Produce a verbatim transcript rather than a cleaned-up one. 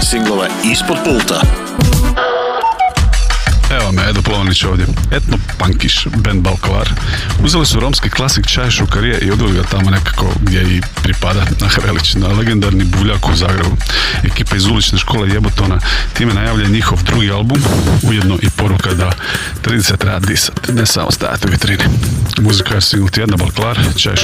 singlove Ispod pulta. Evo me, Edo Plovnić ovdje. Etno punkiš, band Balklar. Uzeli su romski klasik Čaj Šukarije i odveli ga tamo nekako gdje i pripada, na Hrelić, na legendarni Buljak u Zagrebu. Ekipa iz ulične škole Jebotona time najavlja njihov drugi album, ujedno i poruka da tradicija treba disati, ne samo stajati u vitrini. Muzika je single tjedna Balklar, Čaj